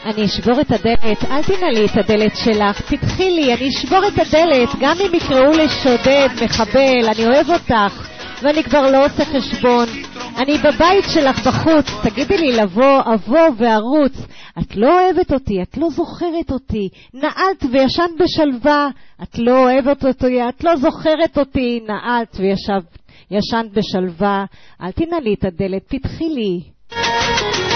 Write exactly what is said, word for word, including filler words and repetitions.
אני אשבור את הדלת, אל תנעלי את הדלת שלך, תתחי לי, אני אשבור את הדלת, גם אם יקראו לשודד, מחבל, אני אוהב אותך, ואני כבר לא עושה חשבון. אני בבית שלך בחוץ, תגידי לי לבוא, אבוא וערוץ. את לא אוהבת אותי, את לא זוכרת אותי, נעלת וישנת בשלווה. את לא אוהבת אותי, את לא זוכרת אותי, נעלת וישנת בשלווה. אל תנעלי את הדלת, פתחי לי.